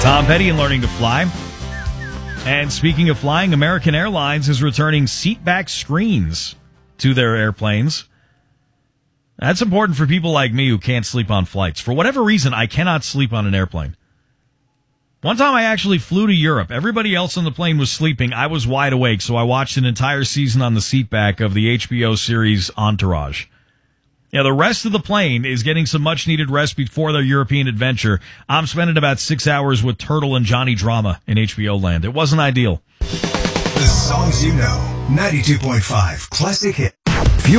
Tom Petty and Learning to Fly. And speaking of flying, American Airlines is returning seatback screens to their airplanes. That's important for people like me who can't sleep on flights. For whatever reason, I cannot sleep on an airplane. One time I actually flew to Europe. Everybody else on the plane was sleeping. I was wide awake, so I watched an entire season on the seatback of the HBO series Entourage. Yeah, the rest of the plane is getting some much-needed rest before their European adventure. I'm spending about 6 hours with Turtle and Johnny Drama in HBO land. It wasn't ideal. The songs you know. 92.5 Classic Hit.